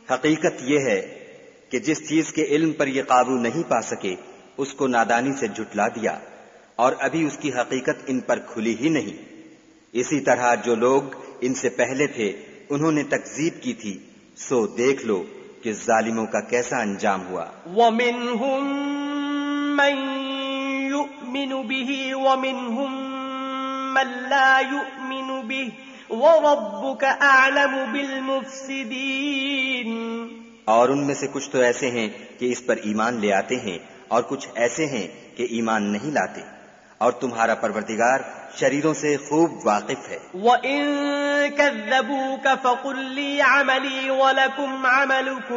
हकीकत यह है कि जिस चीज के इल्म पर ये काबू नहीं पा सके उसको नादानी से झुटला दिया और अभी उसकी हकीकत इन पर खुली ही नहीं। इसी तरह जो लोग इनसे पहले थे उन्होंने तकजीब की थी, सो देख लो कि जालिमों का कैसा अंजाम हुआ। वमिनहुम मन युमिनु बिही वमिनहुम मन ला युमिनु बिही वरब्बुका अअलमु बिलमुफ्सिदीन। और उनमें से कुछ तो ऐसे हैं कि इस पर ईमान ले आते हैं और कुछ ऐसे हैं कि ईमान नहीं लाते, और तुम्हारा परवरदिगार शरीरों से खूब वाकिफ है। वइन कज़्ज़बूका फ़क़ुल ली अमली वलकुम अमलुकुम